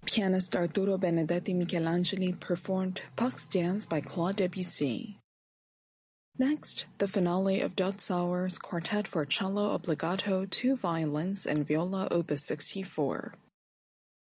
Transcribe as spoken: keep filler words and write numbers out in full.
Pianist Arturo Benedetti Michelangeli performed Puck's Dance by Claude Debussy. Next, the finale of Dot Sauer's Quartet for Cello Obbligato, two violins, and viola opus sixty-four.